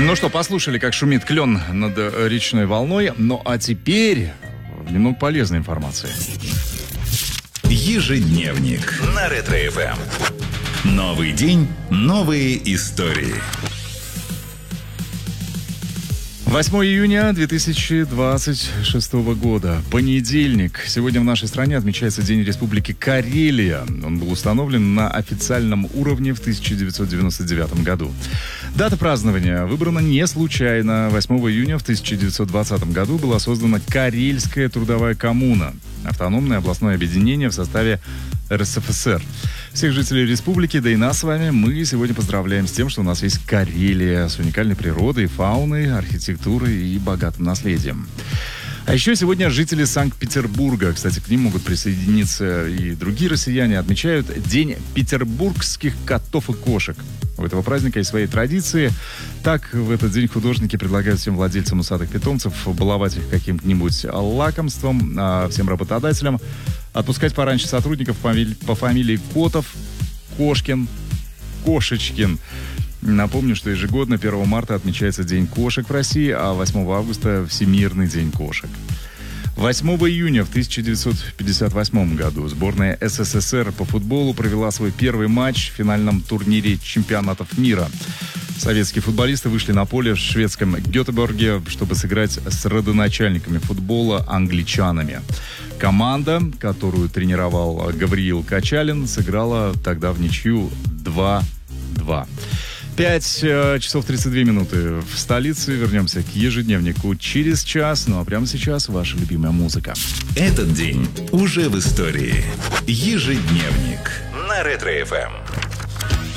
Ну что, послушали, как шумит клен над речной волной. Ну а теперь немного полезной информации. Ежедневник на Ретро-ФМ. Новый день, новые истории. 8 июня 2026 года. Понедельник. Сегодня в нашей стране отмечается День Республики Карелия. Он был установлен на официальном уровне в 1999 году. Дата празднования выбрана не случайно. 8 июня в 1920 году была создана Карельская трудовая коммуна. Автономное областное объединение в составе РСФСР. Всех жителей республики, да и нас с вами, мы сегодня поздравляем с тем, что у нас есть Карелия с уникальной природой, фауной, архитектурой и богатым наследием. А еще сегодня жители Санкт-Петербурга, кстати, к ним могут присоединиться и другие россияне, отмечают День петербургских котов и кошек. У этого праздника есть свои традиции. Так, в этот день художники предлагают всем владельцам усатых питомцев баловать их каким-нибудь лакомством, а всем работодателям отпускать пораньше сотрудников по фамилии Котов, Кошкин, Кошечкин. Напомню, что ежегодно 1 марта отмечается День кошек в России, а 8 августа – Всемирный день кошек. 8 июня в 1958 году сборная СССР по футболу провела свой первый матч в финальном турнире чемпионатов мира. Советские футболисты вышли на поле в шведском Гетеборге, чтобы сыграть с родоначальниками футбола англичанами. Команда, которую тренировал Гавриил Качалин, сыграла тогда в ничью 2-2. 5 часов 32 минуты в столице. Вернемся к ежедневнику через час. Ну а прямо сейчас ваша любимая музыка. Этот день уже в истории. Ежедневник на Ретро-ФМ.